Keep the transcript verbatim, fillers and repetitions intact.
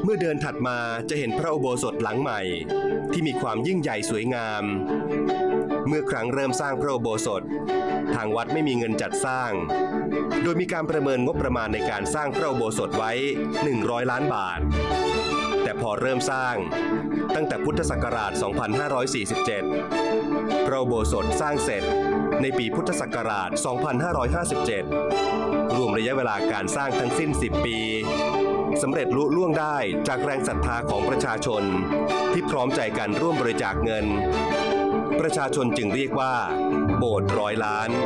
มื่อเดินถัดมาจะเห็นพระอุโบสถหลังใหม่ที่มีความยิ่งใหญ่สวยงามเมื่อครั้งเริ่มสร้างพระอุโบสถทางวัดไม่มีเงินจัดสร้างโดยมีการประเมินงบประมาณในการสร้างพระอุโบสถไว้หนึ่งร้อยล้านบาทแต่พอเริ่มสร้างตั้งแต่พุทธศักราช สองพันห้าร้อยสี่สิบเจ็ด พระอุโบสถสร้างเสร็จในปีพุทธศักราช สองพันห้าร้อยห้าสิบเจ็ด รวมระยะเวลาการสร้างทั้งสิ้น สิบ ปีสำเร็จลุล่วงได้จากแรงศรัทธาของประชาชนที่พร้อมใจกันร่วมบริจาคเงินประชาชนจึงเรียกว่าโบสถ์ร้อยล้าน